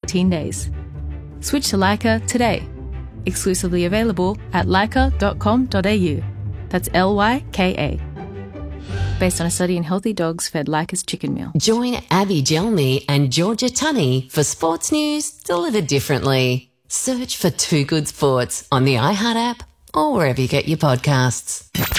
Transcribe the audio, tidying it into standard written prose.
14 days. Switch to Lyca today. Exclusively available at lyca.com.au. That's Lyka. Based on a study in healthy dogs fed Lyca's chicken meal. Join Abby Gelmy and Georgia Tunney for sports news delivered differently. Search for Too Good Sports on the iHeart app or wherever you get your podcasts.